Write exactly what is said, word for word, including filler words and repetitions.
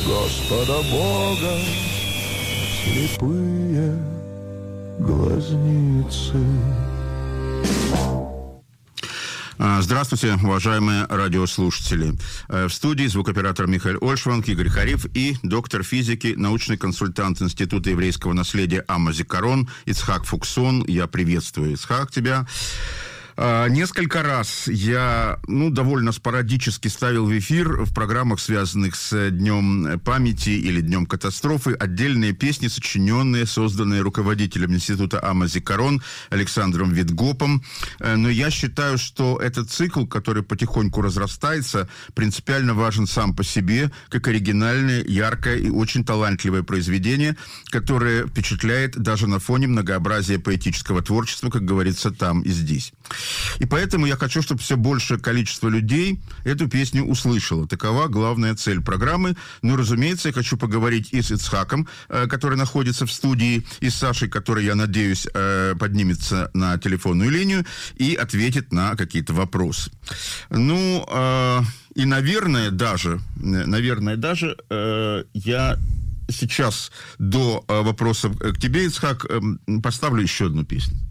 Господа Бога слепые глазницы. Здравствуйте, уважаемые радиослушатели. В студии звукооператор Михаил Ольшванг, Игорь Хариф и доктор физики, научный консультант Института еврейского наследия Ама Зикарон Ицхак Фуксон. Я приветствую, Ицхак, тебя. Несколько раз я, ну, довольно спорадически ставил в эфир в программах, связанных с Днем памяти или Днем катастрофы, отдельные песни, сочиненные, созданные руководителем Института Ама Зикарон Александром Витгопом. Но я считаю, что этот цикл, который потихоньку разрастается, принципиально важен сам по себе, как оригинальное, яркое и очень талантливое произведение, которое впечатляет даже на фоне многообразия поэтического творчества, как говорится, там и здесь. И поэтому я хочу, чтобы все большее количество людей эту песню услышало. Такова главная цель программы. Ну, разумеется, я хочу поговорить и с Ицхаком, который находится в студии, и с Сашей, который, я надеюсь, поднимется на телефонную линию и ответит на какие-то вопросы. Ну, и, наверное, даже, наверное, даже я сейчас до вопроса к тебе, Ицхак, поставлю еще одну песню.